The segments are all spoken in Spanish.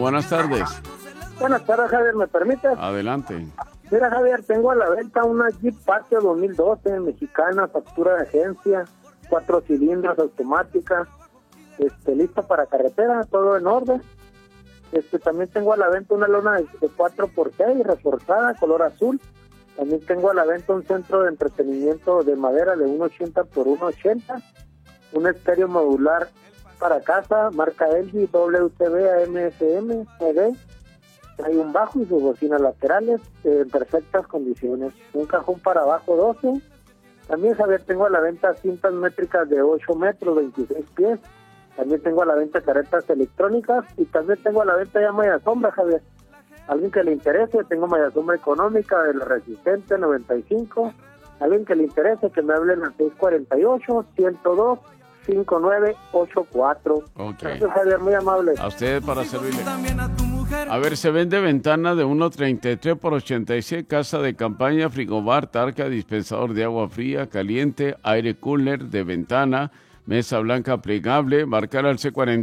buenas tardes. Buenas tardes, Javier, ¿me permites? Adelante. Mira, Javier, tengo a la venta una Jeep Patio 2012, mexicana, factura de agencia, 4 cilindros, automática, lista para carretera, todo en orden. También tengo a la venta una lona de 4x6, reforzada, color azul. También tengo a la venta un centro de entretenimiento de madera de 1.80 por 1.80, un estéreo modular para casa, marca LG, WTV, AMFM, CD. Hay un bajo y sus bocinas laterales en perfectas condiciones. Un cajón para abajo 12. También, Javier, tengo a la venta cintas métricas de 8 metros, 26 pies. También tengo a la venta carretas electrónicas y también tengo a la venta ya malla sombra, Javier. Alguien que le interese, tengo malla sombra económica de la Resistente 95. Alguien que le interese, que me hablen al 648-102-5984. Ok. Gracias, Javier, muy amable. A usted para servirle. A ver, se vende ventana de 1.33 por 86, casa de campaña, frigobar, tarca, dispensador de agua fría, caliente, aire cooler de ventana, mesa blanca plegable, marcar al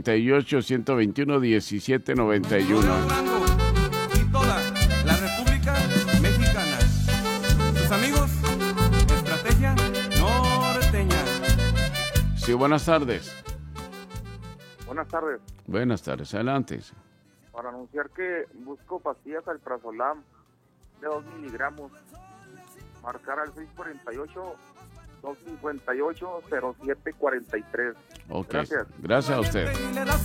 C48-121-1791. Y toda la República Mexicana. Sus amigos, Estrategia Norteña. Sí, buenas tardes. Buenas tardes. Buenas tardes, adelante. Para anunciar que busco pastillas alprazolam de 2 miligramos. Marcar al 648-258-0743. Ok, Gracias. gracias a usted.